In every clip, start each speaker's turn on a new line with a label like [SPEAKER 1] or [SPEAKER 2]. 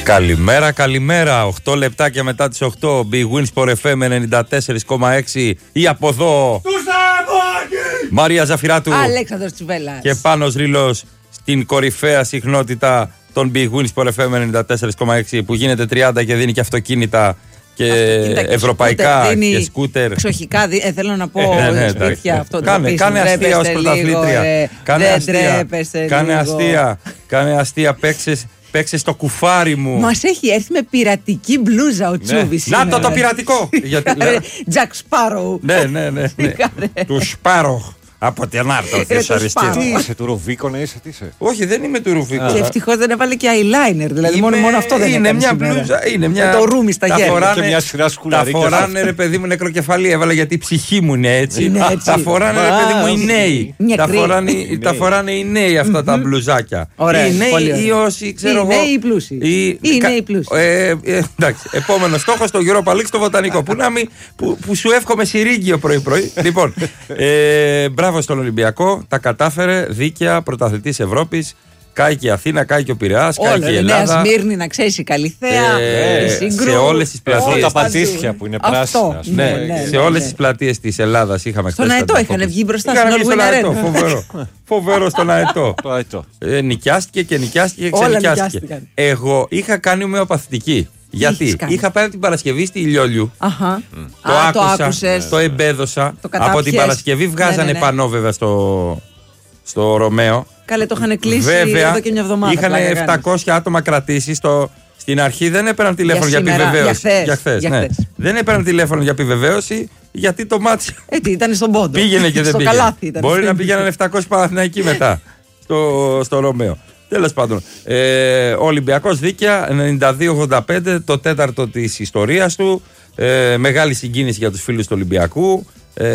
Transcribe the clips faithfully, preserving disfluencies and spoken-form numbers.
[SPEAKER 1] Καλημέρα, καλημέρα. οκτώ λεπτάκια μετά τις οκτώ. Big Win Sport εφ εμ ενενήντα τέσσερα κόμμα έξι. Ή από εδώ. Μαρία Ζαφυράτου.
[SPEAKER 2] Αλέξανδρος Τσιβέλλας.
[SPEAKER 1] Και Πάνος Ρήλος στην κορυφαία συχνότητα των Big Win Sport εφ εμ ενενήντα τέσσερα κόμμα έξι που γίνεται τριάντα και δίνει και αυτοκίνητα και αυτοκίνητα ευρωπαϊκά και, σκούτερ, και σκούτερ.
[SPEAKER 2] Εξοχικά, ε, θέλω να πω
[SPEAKER 1] ε, ναι,
[SPEAKER 2] σπίτια αυτό.
[SPEAKER 1] Κάνε, κάνε αστεία ως πρωταθλήτρια.
[SPEAKER 2] Ε,
[SPEAKER 1] κάνε
[SPEAKER 2] δεν
[SPEAKER 1] αστεία. Κάνε αστεία. Κάνε αστεία. Παίξες. Παίξε στο κουφάρι μου.
[SPEAKER 2] Μας έχει έρθει με πειρατική μπλούζα ο Τσούβης.
[SPEAKER 1] Να το το πειρατικό.
[SPEAKER 2] Τζακ Σπάρο.
[SPEAKER 1] Ναι, ναι, ναι. Του Σπάρο. Από την Άρτο.
[SPEAKER 3] Τι είσαι, του Ρουβίκονα είσαι, τι είσαι.
[SPEAKER 1] Όχι, δεν είμαι του Ρουβίκονα.
[SPEAKER 2] Και ευτυχώς δεν έβαλε και eyeliner. Δηλαδή μόνο αυτό δεν
[SPEAKER 1] είναι. Μια μπλούζα. Είναι μια.
[SPEAKER 2] Το ρούμι στα γέρια.
[SPEAKER 3] Και μια σειρά σκουλαρίκια.
[SPEAKER 1] Τα φοράνε ρε παιδί μου νεκροκεφαλή. Έβαλα γιατί η ψυχή μου είναι έτσι. Τα φοράνε ρε παιδί μου οι νέοι. Τα φοράνε οι νέοι αυτά τα μπλουζάκια.
[SPEAKER 2] Ωραία.
[SPEAKER 1] Οι νέοι ή όσοι ξέρω εγώ.
[SPEAKER 2] Οι νέοι πλούσιοι. Οι νέοι πλούσιοι.
[SPEAKER 1] Εντάξει. Επόμενο στόχο στο Europa League στο Βοτανικό. Που σου εύχομαι σιρήγγιο πρωί-πρωί. Λοιπόν. Μπράβο στον Ολυμπιακό, τα κατάφερε δίκαια, πρωταθλητής Ευρώπης. Κάει και η Αθήνα, κάει και ο Πειραιάς, κάει και η Ελλάδα.
[SPEAKER 2] Νέα Σμύρνη, να ξέρει, η Καλυθέα,
[SPEAKER 1] ε,
[SPEAKER 2] η Σύγκρου.
[SPEAKER 1] Σε όλες τις πλατείες.
[SPEAKER 3] Τα πατήσια που είναι πράσινα.
[SPEAKER 1] Ναι, ναι, ναι, σε όλες ναι. τις πλατείες της Ελλάδας είχαμε χθες.
[SPEAKER 2] Στον Αετό είχαν βγει μπροστά στην
[SPEAKER 1] Αετό. Φοβερό. Φοβερό στον Αετό. ε, νοικιάστηκε και νοικιάστηκε και ξενοικιάστηκε. Εγώ είχα κάνει ομοιοπαθητική. Γιατί είχα πάει από την Παρασκευή στη Ηλιόλιου.
[SPEAKER 2] Αχα.
[SPEAKER 1] Το Α, άκουσα, το, το εμπέδωσα. Το από την Παρασκευή βγάζανε ναι, ναι, ναι. πανό βέβαια στο, στο Ρωμαίο.
[SPEAKER 2] Καλέ, το είχαν κλείσει
[SPEAKER 1] βέβαια,
[SPEAKER 2] εδώ και μια εβδομάδα.
[SPEAKER 1] Είχαν επτακόσια άτομα κρατήσει. Στο, στην αρχή δεν έπαιρναν τηλέφωνο για, για επιβεβαίωση.
[SPEAKER 2] Για χθες.
[SPEAKER 1] Για ναι. Δεν έπαιρναν τηλέφωνο για επιβεβαίωση γιατί το μάτι.
[SPEAKER 2] Έτσι ήταν στον πόντο.
[SPEAKER 1] Πήγαινε και δεν πήγαινε. Μπορεί να πήγαιναν επτακόσιοι Παναθηναϊκοί μετά στο, στο Ρωμαίο. Τέλος πάντων, ε, ο Ολυμπιακός δίκαια ενενήντα δύο ογδόντα πέντε, το τέταρτο της ιστορίας του. Ε, μεγάλη συγκίνηση για τους φίλους του Ολυμπιακού.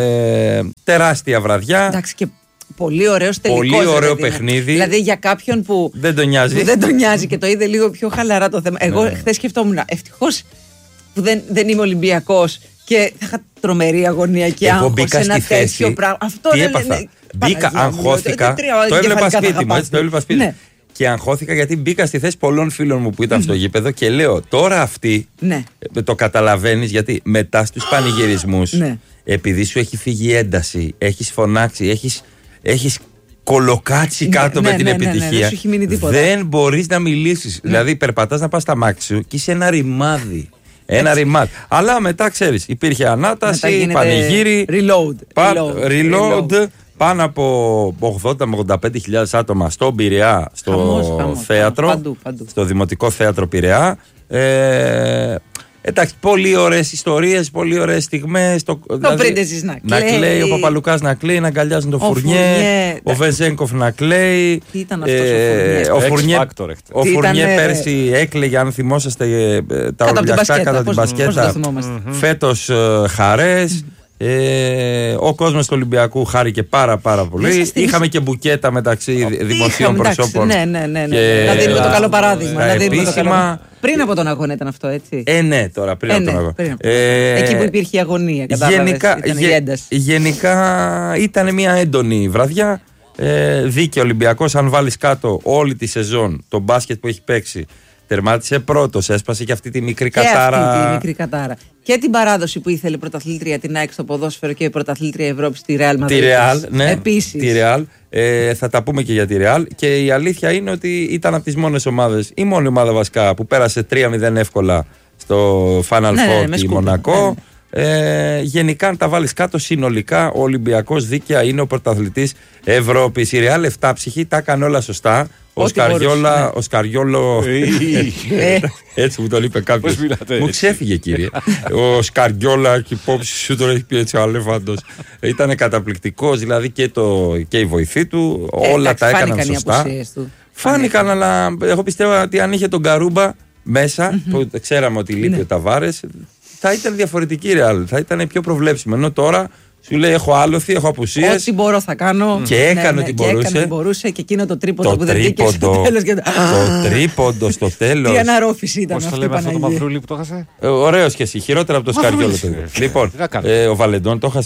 [SPEAKER 1] Ε, τεράστια βραδιά.
[SPEAKER 2] Εντάξει, και πολύ ωραίος τελικός.
[SPEAKER 1] Πολύ ωραίο
[SPEAKER 2] δηλαδή,
[SPEAKER 1] παιχνίδι.
[SPEAKER 2] Δηλαδή για κάποιον που
[SPEAKER 1] δεν τον νοιάζει.
[SPEAKER 2] Που δεν τον νοιάζει και το είδε λίγο πιο χαλαρά το θέμα. Εγώ ναι. χθες σκεφτόμουν, ευτυχώς που δεν, δεν είμαι Ολυμπιακός και θα είχα τρομερή αγωνία και άγχος σε ένα τέτοιο πράγμα. Αυτό
[SPEAKER 1] τι έπαθα. Μπήκα, αγχώθηκα. Το έβλεπα σπίτι μου, έτσι, το έβλεπα σπίτι μου. Και αγχώθηκα γιατί μπήκα στη θέση πολλών φίλων μου που ήταν mm-hmm. στο γήπεδο και λέω τώρα αυτοί ναι. το καταλαβαίνεις γιατί μετά στους πανηγυρισμούς ναι. επειδή σου έχει φύγει ένταση, έχεις φωνάξει, έχεις, έχεις κολοκάτσει ναι, κάτω ναι, με ναι, την ναι, επιτυχία,
[SPEAKER 2] ναι, ναι, δεν,
[SPEAKER 1] δεν μπορείς να μιλήσεις. Ναι. Δηλαδή περπατάς να πας στα μάξι σου και είσαι ένα ρημάδι. Ένα ρημάδι. Αλλά μετά ξέρεις, υπήρχε ανάταση, πανηγύρι,
[SPEAKER 2] reload,
[SPEAKER 1] πα,
[SPEAKER 2] reload,
[SPEAKER 1] reload, reload. Πάνω από ογδόντα με ογδόντα πέντε χιλιάδες άτομα στον Πειραιά, στο χαμός, χαμός, θέατρο,
[SPEAKER 2] παντού, παντού.
[SPEAKER 1] στο Δημοτικό Θέατρο Πειραιά. Ε, εντάξει, πολύ ωραίες ιστορίες, πολύ ωραίες στιγμές. Το,
[SPEAKER 2] το δηλαδή, πρίντεζης να κλαίει.
[SPEAKER 1] Να κλαίει, ο Παπαλουκάς να κλαίει, να αγκαλιάζουν το Φουρνιέ, ο Βεζένκοφ να κλαίει.
[SPEAKER 2] Τι ήταν αυτός ε,
[SPEAKER 1] ο Φουρνιέ. Ο Φουρνιέ πέρσι έκλαιγε, αν θυμόσαστε, τα ορολιαστά κατά την μπασκέτα. Φέτος χαρές. Ε, ο κόσμος του Ολυμπιακού χάρηκε πάρα πάρα πολύ. Είχαμε και μπουκέτα μεταξύ δημοσίων προσώπων.
[SPEAKER 2] Ναι, ναι, ναι. ναι. Να δίνουμε το καλό παράδειγμα.
[SPEAKER 1] Να δίνουμε το καλό...
[SPEAKER 2] Πριν από τον αγώνα ήταν αυτό, έτσι.
[SPEAKER 1] Ε, ναι, τώρα πριν ε, από τον αγώνα.
[SPEAKER 2] Ναι, ε, εκεί που υπήρχε η αγωνία.
[SPEAKER 1] Γενικά, γε, γενικά ήταν μια έντονη βραδιά. Ε, δίκαιο Ολυμπιακός. Αν βάλεις κάτω όλη τη σεζόν, το μπάσκετ που έχει παίξει. Τερμάτισε πρώτος, έσπασε και αυτή τη μικρή
[SPEAKER 2] και
[SPEAKER 1] κατάρα.
[SPEAKER 2] Αυτή τη μικρή κατάρα. Και την παράδοση που ήθελε πρωταθλήτρια την ΑΕΚ στο ποδόσφαιρο και η πρωταθλήτρια Ευρώπη στη Real Madrid.
[SPEAKER 1] Τη Real, ναι.
[SPEAKER 2] Επίσης.
[SPEAKER 1] Τη Real. Ε, θα τα πούμε και για τη Real. Και η αλήθεια είναι ότι ήταν από τις μόνες ομάδες, η μόνη ομάδα βασικά που πέρασε τρία μηδέν εύκολα στο Final
[SPEAKER 2] ναι,
[SPEAKER 1] Four
[SPEAKER 2] ναι,
[SPEAKER 1] τη Μονακό. Ναι. Ε, γενικά, αν τα βάλεις κάτω, συνολικά ο Ολυμπιακός δίκαια είναι ο πρωταθλητής Ευρώπης. Η Real εφτάψυχη τα έκανε όλα σωστά. Ο Σκαριόλα, ναι. ο Σκαριόλο. Έτσι μου το είπε κάποιος. Μου ξέφυγε, κύριε. Ο Σκαριόλα και υπόψη σου τώρα έχει πει έτσι ο Αλέφαντος. Ήταν καταπληκτικός, δηλαδή και, το, και η βοηθή του. Ε, όλα τα έκαναν σωστά. Φάνηκαν, αλλά εγώ πιστεύω ότι αν είχε τον Καρούμπα μέσα, mm-hmm. που ξέραμε ότι λείπει ναι. ο Ταβάρες, θα ήταν διαφορετική Real. Θα ήταν πιο προβλέψιμο. Ενώ τώρα. Σου λέει: έχω άλοθη, έχω απουσίες.
[SPEAKER 2] Ό,τι μπορώ θα κάνω.
[SPEAKER 1] Και έκανε
[SPEAKER 2] ναι,
[SPEAKER 1] ό,τι
[SPEAKER 2] ναι,
[SPEAKER 1] μπορούσε.
[SPEAKER 2] Και έκανε μπορούσε και εκείνο το τρίποντο
[SPEAKER 1] το
[SPEAKER 2] που δεν βγήκε στο τέλος. Και...
[SPEAKER 1] το τρίποντο στο τέλος.
[SPEAKER 2] Τι αναρρόφηση ήταν.
[SPEAKER 3] Πώς το λέμε αυτό το μαυρούλι που το έχασε.
[SPEAKER 1] Ε, ωραίος και εσύ, χειρότερα από το Σκαριόλο. Λοιπόν, ε, ο Βαλεντών το έχασε.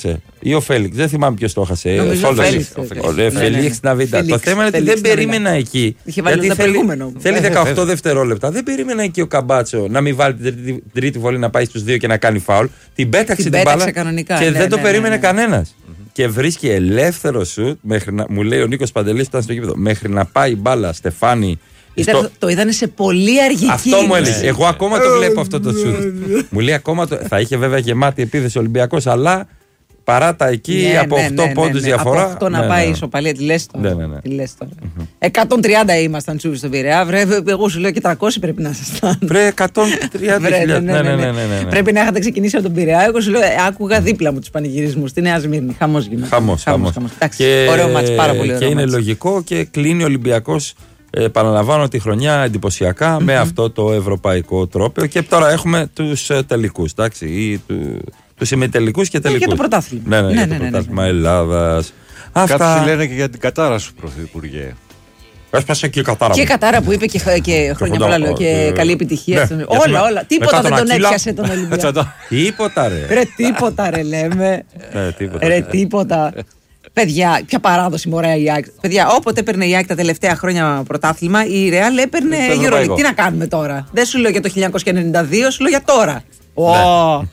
[SPEAKER 1] Ή ο Φέλιξ, δεν θυμάμαι ποιος το έχασε.
[SPEAKER 2] Ο
[SPEAKER 1] Φέλιξ Ναβίντα. Το θέμα είναι ότι δεν περίμενα εκεί. Γιατί θέλει δεκαοκτώ δευτερόλεπτα. Δεν περίμενα εκεί ο Καμπάτσο να μην βάλει την τρίτη βολή να πάει στους δύο και να κάνει φάουλ. Την πέταξε την μπάλα και δεν το περίμενε κανένας. Και βρίσκει ελεύθερο σουτ, μου λέει ο Νίκος Παντελής που ήταν στο γήπεδο, μέχρι να πάει η μπάλα Στεφάνη.
[SPEAKER 2] Ήταν, στο... Το είδανε σε πολύ αργή.
[SPEAKER 1] Αυτό μου έλεγε. Εγώ ακόμα το βλέπω αυτό το σουτ. Μου λέει ακόμα το... Θα είχε βέβαια γεμάτη επίθεση ο Ολυμπιακός, αλλά παράτα εκεί ναι, από οκτώ ναι, ναι, πόντους ναι, διαφορά.
[SPEAKER 2] Από οκτώ
[SPEAKER 1] ναι,
[SPEAKER 2] να
[SPEAKER 1] ναι,
[SPEAKER 2] πάει
[SPEAKER 1] ναι.
[SPEAKER 2] ισοπαλία, τη λες τώρα.
[SPEAKER 1] Ναι, ναι, ναι.
[SPEAKER 2] Τι λες τώρα. Mm-hmm. εκατόν τριάντα ήμασταν τσούβι στον Πειραιά. Βρε, εγώ σου λέω και τριακόσια πρέπει να ήσασταν.
[SPEAKER 1] Βρε, εκατόν τριάντα χιλιάδες. Ναι, ναι, ναι, ναι, ναι.
[SPEAKER 2] Πρέπει να είχατε ξεκινήσει από τον Πειραιά. Εγώ σου λέω, άκουγα δίπλα μου τους πανηγυρισμούς στη Νέα Σμύρνη. Χαμός γίνεται.
[SPEAKER 1] Χαμός, χαμός.
[SPEAKER 2] Ωραίο μάτς, πάρα πολύ ωραίο.
[SPEAKER 1] Και είναι λογικό και κλείνει ο Ολυμπιακός. Επαναλαμβάνω τη χρονιά εντυπωσιακά mm-hmm. με αυτό το ευρωπαϊκό τρόπαιο. Και τώρα έχουμε τους τελικούς, εντάξει, ή του, τους ημιτελικούς και τελικούς.
[SPEAKER 2] Για το πρωτάθλημα.
[SPEAKER 1] Ναι, ναι,
[SPEAKER 2] ναι,
[SPEAKER 1] για
[SPEAKER 2] ναι,
[SPEAKER 1] το
[SPEAKER 2] ναι,
[SPEAKER 1] πρωτάθλημα
[SPEAKER 2] ναι, ναι.
[SPEAKER 1] Ελλάδας.
[SPEAKER 3] Αυτά... Κάποιοι λένε και για την κατάρα σου, Πρωθυπουργέ.
[SPEAKER 1] Έσπασε και η κατάρα.
[SPEAKER 2] Και η κατάρα που είπε και, και χρόνια πολλά λέω και καλή επιτυχία. Ναι. Όλα, όλα. Τίποτα δεν τον έπιασε τον Ολυμπιακό.
[SPEAKER 1] Τίποτα ρε.
[SPEAKER 2] Ρε, τίποτα ρε λέμε. Ρε, τίποτα. Παιδιά, ποια παράδοση μωρέ η ΑΕΚ. Παιδιά, όποτε έπαιρνε η ΑΕΚ τα τελευταία χρόνια πρωτάθλημα, η Real έπαιρνε EuroLeague. Τι να κάνουμε τώρα. Δεν σου λέω για το χίλια εννιακόσια ενενήντα δύο, σου λέω για τώρα. Oh.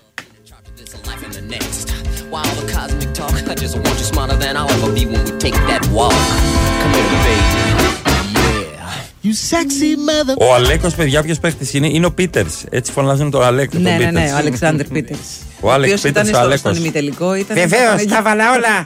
[SPEAKER 1] Ο Αλέκος, παιδιά, ποιος παίχτης είναι, είναι ο Πίτερς. Έτσι φωνάζουν τον Αλέκ.
[SPEAKER 2] Ναι, ναι, ναι, ο Αλεξάνδρ Πίτερς.
[SPEAKER 1] Ο Άλεξ Πίτερς, ο Αλέκος.
[SPEAKER 2] Βεβαίως, τα βάλα όλα.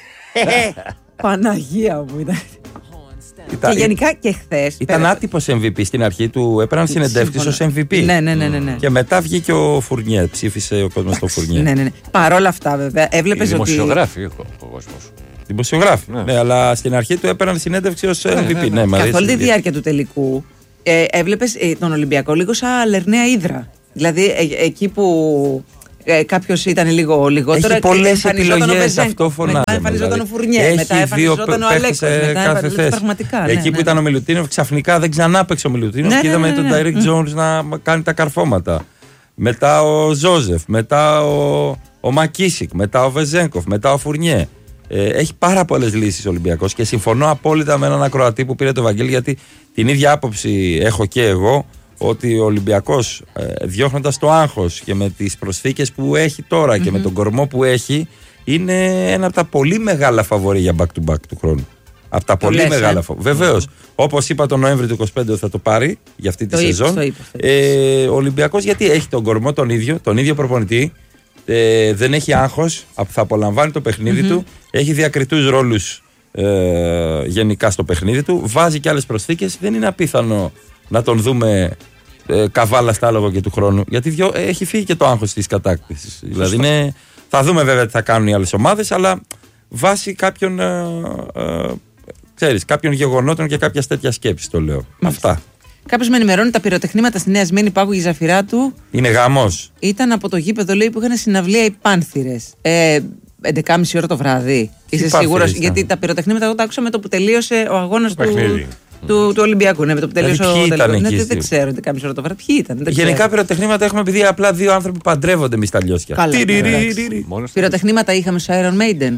[SPEAKER 2] Παναγία μου ήταν. Και γενικά και χθες.
[SPEAKER 1] Ήταν άτυπος εμ βι πι στην αρχή του, έπαιρναν συνεντεύξεις ως εμ βι πι.
[SPEAKER 2] Ναι, ναι, ναι, ναι.
[SPEAKER 1] Και μετά βγήκε ο Φουρνιέ, ψήφισε ο κόσμος το Φουρνιέ.
[SPEAKER 2] Ναι, ναι, ναι. Παρόλα αυτά, βέβαια, έβλεπες ότι.
[SPEAKER 3] Δημοσιογράφοι ο κόσμος.
[SPEAKER 1] Δημοσιογράφοι. Ναι. Ναι, αλλά στην αρχή του έπαιρναν συνέντευξη ως εμ βι πι. Ναι, ναι,
[SPEAKER 2] καθ' όλη τη διάρκεια του τελικού ε, έβλεπες ε, τον Ολυμπιακό λίγο σαν Λερναία Ύδρα. Δηλαδή ε, εκεί που. Ε, κάποιος ήταν λίγο λιγότερο.
[SPEAKER 1] Έχει πολλές επιλογές, αυτό φωνάζαμε.
[SPEAKER 2] Μετά εμφανιζόταν ο Φουρνιέ, μετά εμφανιζόταν ο Αλέκος. Μετά πραγματικά.
[SPEAKER 1] Εκεί που ήταν ο Μιλουτίνοφ, ξαφνικά δεν ξανά παίξε ο Μιλουτίνοφ και είδαμε τον Ντάιρεκ Τζόουνς να κάνει τα καρφώματα. Μετά ο Ζόζεφ, μετά ο Μακίσικ, μετά ο Βεζένκοφ, μετά ο Φουρνιέ. Έχει πάρα πολλές λύσεις ο Ολυμπιακός και συμφωνώ απόλυτα με έναν ακροατή που πήρε το Βαγγέλη, γιατί την ίδια άποψη έχω και εγώ. Ότι ο Ολυμπιακός ε, διώχνοντας το άγχος και με τις προσθήκες που έχει τώρα mm-hmm. και με τον κορμό που έχει, είναι ένα από τα πολύ μεγάλα φαβορί για back to back του χρόνου. Από τα το πολύ λες, μεγάλα ε? φαβορί. Βεβαίως, mm-hmm. όπως είπα τον Νοέμβρη του είκοσι πέντε θα το πάρει για αυτή τη το σεζόν. Είπες, το είπες, το είπες. Ε, ο Ολυμπιακός γιατί έχει τον κορμό τον ίδιο, τον ίδιο προπονητή, ε, δεν έχει άγχος, θα απολαμβάνει το παιχνίδι mm-hmm. του, έχει διακριτούς ρόλους ε, γενικά στο παιχνίδι του, βάζει και άλλες προσθήκες, δεν είναι απίθανο να τον δούμε ε, καβάλα στα άλογο και του χρόνου. Γιατί δυο, ε, έχει φύγει και το άγχος της κατάκτησης. Δηλαδή είναι, θα δούμε βέβαια τι θα κάνουν οι άλλες ομάδες, αλλά βάσει κάποιων, ε, ε, ξέρεις, κάποιων γεγονότων και κάποια τέτοια σκέψη το λέω.
[SPEAKER 2] Μάλιστα.
[SPEAKER 1] Αυτά.
[SPEAKER 2] Κάποιος με ενημερώνει τα πυροτεχνήματα στη Νέα Σμύρνη που άκουγε η Ζαφυρά του.
[SPEAKER 1] Είναι γαμός.
[SPEAKER 2] Ήταν από το γήπεδο, λέει, που είχαν συναυλία οι Πάνθυρες. Ε, έντεκα και μισή ώρα το βράδυ. Είσαι σίγουρος? Γιατί τα πυροτεχνήματα εγώ τα άκουσα με το που τελείωσε ο αγώνας του. Του, του Ολυμπιακού, ναι, με το που τελείωσε
[SPEAKER 1] δηλαδή,
[SPEAKER 2] ο τελικό.
[SPEAKER 1] Ναι,
[SPEAKER 2] δεν ξέρω, δεν κάποια ώρα το βράδυ. Ποιοι ήταν?
[SPEAKER 1] Γενικά πυροτεχνήματα έχουμε επειδή απλά δύο άνθρωποι παντρεύονται εμείς τα λιώσια.
[SPEAKER 2] Καλά. Πυροτεχνήματα είχαμε στο Iron Maiden.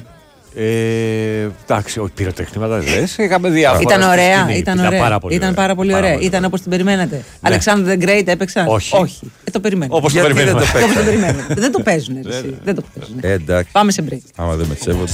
[SPEAKER 3] Ε, εντάξει, όχι πυροτεχνήματα λες, είχαμε διάφορα.
[SPEAKER 2] Ήταν ωραία, ήταν,
[SPEAKER 3] ήταν
[SPEAKER 2] ωραία.
[SPEAKER 3] Πάρα πολύ
[SPEAKER 2] ήταν πάρα πολύ ωραία. Πάρα ήταν όπως την περιμένατε. Ναι. Alexander the Great έπαιξαν?
[SPEAKER 3] Όχι.
[SPEAKER 2] Όχι. Ε, το περιμένετε.
[SPEAKER 3] Όπως το περιμένετε.
[SPEAKER 2] Δεν το παίζουν. Δεν το παίζουν.
[SPEAKER 1] Ε, εντάξει.
[SPEAKER 2] Πάμε σε break.
[SPEAKER 1] Άμα δεν με σέβονται.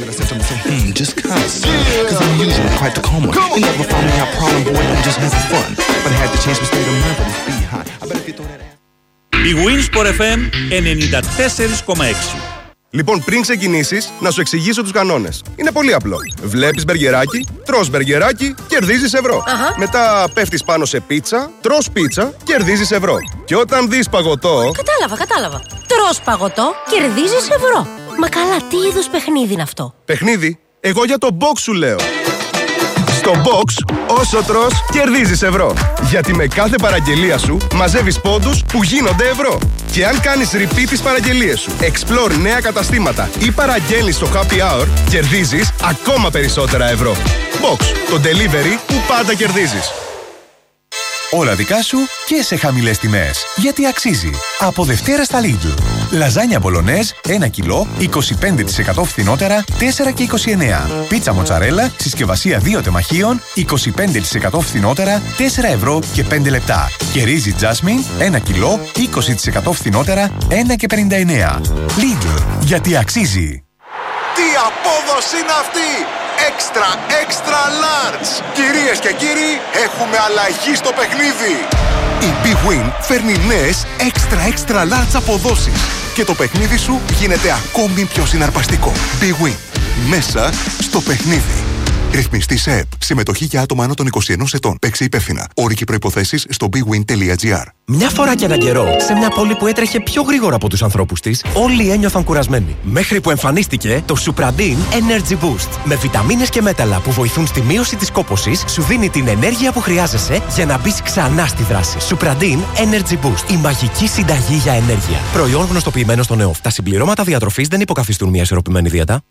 [SPEAKER 4] Η Winsport εφ εμ ενενήντα τέσσερα κόμμα έξι.
[SPEAKER 5] Λοιπόν, πριν ξεκινήσεις, να σου εξηγήσω τους κανόνες. Είναι πολύ απλό. Βλέπεις μπεργκεράκι, τρως μπεργκεράκι, κερδίζεις ευρώ.
[SPEAKER 6] Αχα.
[SPEAKER 5] Μετά πέφτεις πάνω σε πίτσα, τρως πίτσα, κερδίζεις ευρώ. Και όταν δεις παγωτό...
[SPEAKER 6] Κατάλαβα, κατάλαβα. Τρως παγωτό, κερδίζεις ευρώ. Μα καλά, τι είδους παιχνίδι είναι αυτό?
[SPEAKER 5] Παιχνίδι? Εγώ για το box σου λέω. Στο box, όσο τρως, κερδίζεις ευρώ. Γιατί με κάθε παραγγελία σου μαζεύεις πόντους που γίνονται ευρώ. Και αν κάνεις repeat τις παραγγελίες σου, explore νέα καταστήματα ή παραγγέλνεις στο happy hour, κερδίζεις ακόμα περισσότερα ευρώ. Box, το delivery που πάντα κερδίζεις.
[SPEAKER 7] Όλα δικά σου και σε χαμηλές τιμές. Γιατί αξίζει. Από Δευτέρα στα Lidl. Λαζάνια μπολονέζ ένα κιλό, είκοσι πέντε τοις εκατό φθηνότερα, τέσσερα και είκοσι εννέα. Πίτσα μοτσαρέλα, συσκευασία δύο τεμαχίων, είκοσι πέντε τοις εκατό φθηνότερα, τέσσερα ευρώ και πέντε λεπτά. Και ρύζι Jasmine, ένα κιλό, είκοσι τοις εκατό φθηνότερα, ένα και πενήντα εννέα. Lidl. Γιατί αξίζει.
[SPEAKER 5] Τι απόδοση είναι αυτή! Έξτρα, έξτρα large! Κυρίες και κύριοι, έχουμε αλλαγή στο παιχνίδι! Η Big Win φέρνει νέες έξτρα, έξτρα large αποδόσεις και το παιχνίδι σου γίνεται ακόμη πιο συναρπαστικό. Big Win. Μέσα στο παιχνίδι. Ρυθμιστή σε ΕΠ. Συμμετοχή για άτομα άνω των είκοσι ενός ετών. Παίξε υπεύθυνα. Όροι και προϋποθέσεις στο big win τελεία gr.
[SPEAKER 8] Μια φορά και έναν καιρό, σε μια πόλη που έτρεχε πιο γρήγορα από τους ανθρώπους της, όλοι ένιωθαν κουρασμένοι. Μέχρι που εμφανίστηκε το Supradin Energy Boost. Με βιταμίνες και μέταλλα που βοηθούν στη μείωση της κόπωσης, σου δίνει την ενέργεια που χρειάζεσαι για να μπεις ξανά στη δράση. Supradin Energy Boost. Η μαγική συνταγή για ενέργεια. Προϊόν γνωστοποιημένο στον ΕΟΦ. Τα συμπληρώματα διατροφής δεν υποκαθιστούν μια ισορροπημένη δίαιτα.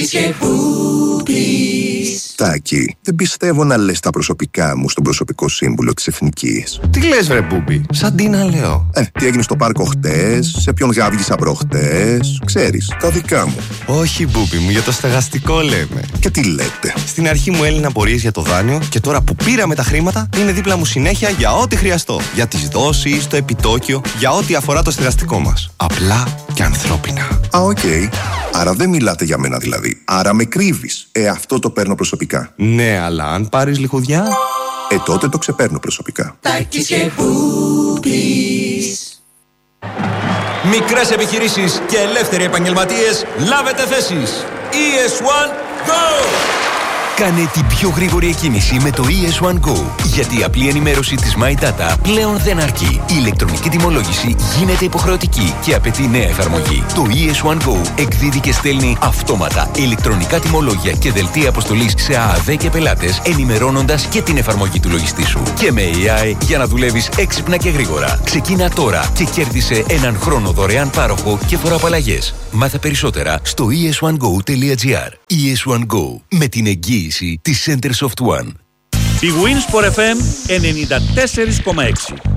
[SPEAKER 9] Τάκη, δεν πιστεύω να λες τα προσωπικά μου στον προσωπικό σύμβουλο της Εθνικής.
[SPEAKER 10] Τι λες βρε Μπούμπι, σαν τι να λέω.
[SPEAKER 9] Ε, τι έγινε στο πάρκο χτες, σε ποιον γάβγισα προχτές, ξέρεις, τα δικά μου.
[SPEAKER 10] Όχι Μπούμπι μου, για το στεγαστικό λέμε.
[SPEAKER 9] Και τι λέτε.
[SPEAKER 10] Στην αρχή μου έλυναν απορίες για το δάνειο και τώρα που πήραμε τα χρήματα είναι δίπλα μου συνέχεια για ό,τι χρειαστώ. Για τις δόσεις, το επιτόκιο, για ό,τι αφορά το στεγαστικό μας. Απλά και ανθρώπινα.
[SPEAKER 9] Α, οκ. Okay. Άρα δεν μιλάτε για μένα δηλαδή. Άρα με κρύβεις. Ε, αυτό το παίρνω προσωπικά.
[SPEAKER 10] Ναι, αλλά αν πάρεις λιχουδιά...
[SPEAKER 9] Ε, τότε το ξεπαίρνω προσωπικά.
[SPEAKER 11] Τάκης και Μπούπης. Μικρές επιχειρήσεις και ελεύθεροι επαγγελματίες, λάβετε θέσεις. ι ες one Go!
[SPEAKER 12] Κάνε την πιο γρήγορη εκκίνηση με το ι ες one Go. Γιατί η απλή ενημέρωση της My Data πλέον δεν αρκεί. Η ηλεκτρονική τιμολόγηση γίνεται υποχρεωτική και απαιτεί νέα εφαρμογή. Το ι ες one Go εκδίδει και στέλνει αυτόματα ηλεκτρονικά τιμολόγια και δελτία αποστολής σε ΑΑΔ και πελάτες, ενημερώνοντας και την εφαρμογή του λογιστή σου. Και με έι άι για να δουλεύεις έξυπνα και γρήγορα. Ξεκίνα τώρα και κέρδισε έναν χρόνο δωρεάν πάροχο και φοροαπαλλαγές. Μάθε περισσότερα στο ι ες one go τελεία gr. ι ες one Go, με την εγγύηση της Center Soft One.
[SPEAKER 4] Η Winsport εφ εμ ενενήντα τέσσερα κόμμα έξι.